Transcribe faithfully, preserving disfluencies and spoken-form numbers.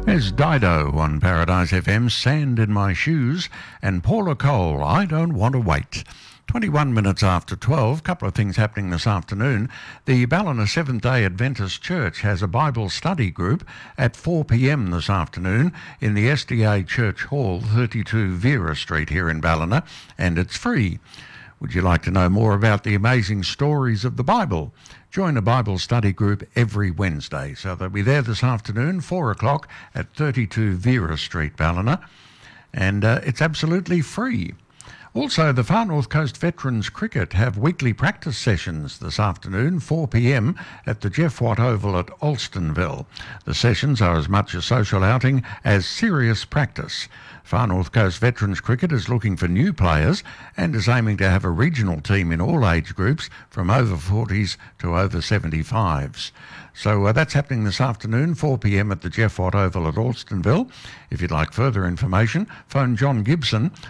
There's Dido on Paradise F M, Sand in My Shoes, and Paula Cole, I Don't Want to Wait. twenty-one minutes after twelve, couple of things happening this afternoon. The Ballina Seventh-day Adventist Church has a Bible study group at four p m this afternoon in the S D A Church Hall, thirty-two Vera Street here in Ballina, and it's free. Would you like to know more about the amazing stories of the Bible? Join a Bible study group every Wednesday. So they'll be there this afternoon, four o'clock at thirty-two Vera Street, Ballina. And uh, it's absolutely free. Also, the Far North Coast Veterans Cricket have weekly practice sessions this afternoon, four p m at the Jeff Watt Oval at Alstonville. The sessions are as much a social outing as serious practice. Far North Coast Veterans Cricket is looking for new players and is aiming to have a regional team in all age groups from over forties to over seventy-fives. So uh, that's happening this afternoon, four p m at the Jeff Watt Oval at Alstonville. If you'd like further information, phone John Gibson